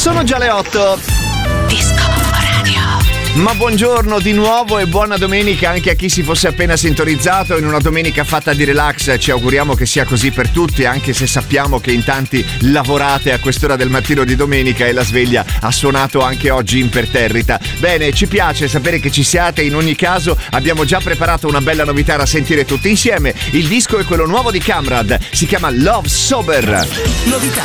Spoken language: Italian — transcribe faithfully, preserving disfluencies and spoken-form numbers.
Sono già le otto. Disco Radio. Ma buongiorno di nuovo e buona domenica anche a chi si fosse appena sintonizzato in una domenica fatta di relax. Ci auguriamo che sia così per tutti, anche se sappiamo che in tanti lavorate a quest'ora del mattino di domenica e la sveglia ha suonato anche oggi imperterrita. Bene, ci piace sapere che ci siate. In ogni caso abbiamo già preparato una bella novità da sentire tutti insieme. Il disco è quello nuovo di Kamrad, si chiama Love Sober. Novità